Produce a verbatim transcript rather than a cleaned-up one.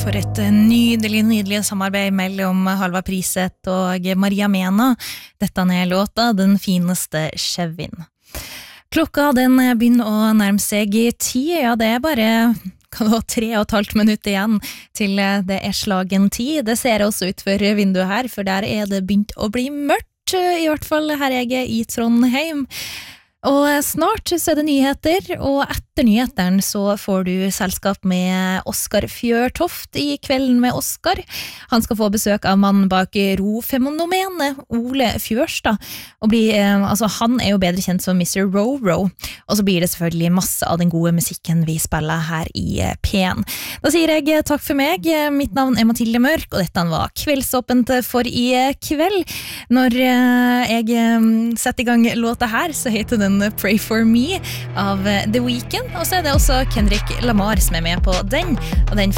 For et nydelig, nydelig samarbeid mellom Halva Priseth og Maria Mena. Dette er låta Den fineste Kjevin. Klokka den begynner å nærme seg ti, ja det er bare kan det være tre og et halvt minutt igjen til det er slagen ti. Det ser også ut for vinduet her, for der er det begynt å bli mørkt, i hvert fall her jeg er i Trondheim. Og snart så er det nyheter, og etter nyhetene så får du selskap med Oskar Fjørtoft i Kvelden med Oskar. Han skal få besøk av mannen bak ro-fenomenet, Ole Fjørstad. Og bli, eh, altså, han er jo bedre kjent som mister Ro-Ro. Og så blir det selvfølgelig masse av den gode musikken vi spiller her i P en. Da sier jeg takk for meg. Mitt navn er Mathilde Mørk, og dette var Kveldsåpent for i kveld. Når eh, jeg eh, setter i gang låta her, så heter den Pray For Me av The Weeknd, og så er det også Kendrick Lamar som er med på den, og den